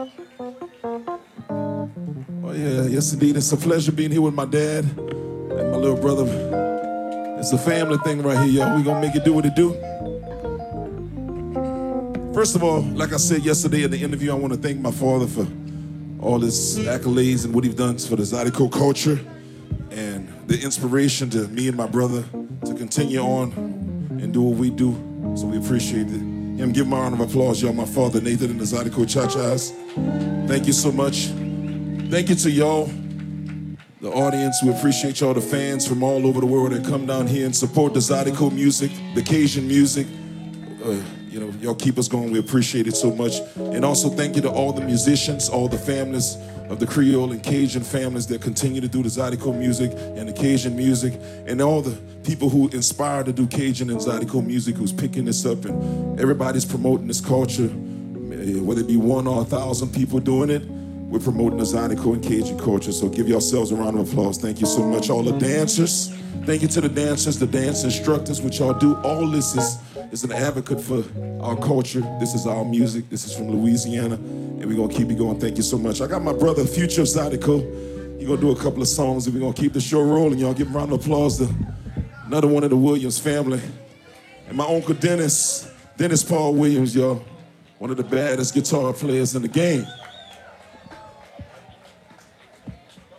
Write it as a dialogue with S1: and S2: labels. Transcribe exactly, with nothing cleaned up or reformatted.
S1: Oh yeah, yes indeed. It's a pleasure being here with my dad and my little brother. It's a family thing right here, y'all. We gonna make it do what it do. First of all, like I said yesterday in the interview, I want to thank my father for all his accolades and what he's done for the Zydeco culture and the inspiration to me and my brother to continue on and do what we do. So we appreciate it. Him, give him a round of applause, y'all. My father, Nathan, and the Zydeco Cha-Chas. Thank you so much. Thank you to y'all, the audience. We appreciate y'all, the fans from all over the world that come down here and support the Zydeco music, the Cajun music. Uh, you know, y'all keep us going. We appreciate it so much. And also thank you to all the musicians, all the families of the Creole and Cajun families that continue to do the Zydeco music and the Cajun music, and all the people who inspire to do Cajun and Zydeco music, who's picking this up, and everybody's promoting this culture, whether it be one or a thousand people doing it. We're promoting the Zydeco and Cajun culture, so give yourselves a round of applause. Thank you so much. All the dancers, thank you to the dancers, the dance instructors, which y'all do. All this is, is an advocate for our culture. This is our music. This is from Louisiana, and we're gonna keep it going. Thank you so much. I got my brother, Future Zydeco. He's gonna do a couple of songs, and we're gonna keep the show rolling. Y'all give him a round of applause to another one of the Williams family. And my uncle Dennis, Dennis Paul Williams, y'all. One of the baddest guitar players in the game.